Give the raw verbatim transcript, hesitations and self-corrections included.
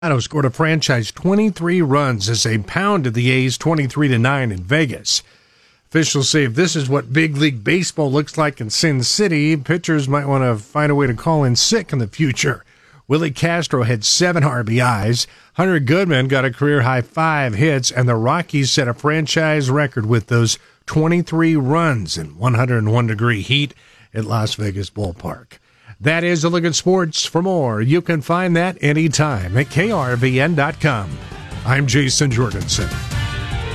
Colorado scored a franchise twenty-three runs as they pounded the A's twenty-three to nine in Vegas. Officials say if this is what big league baseball looks like in Sin City, pitchers might want to find a way to call in sick in the future. Willie Castro had seven R B Is. Hunter Goodman got a career-high five hits, and the Rockies set a franchise record with those twenty-three runs in one hundred one degree heat at Las Vegas Ballpark. That is a look at sports. For more, you can find that anytime at K R V N dot com. I'm Jason Jorgensen.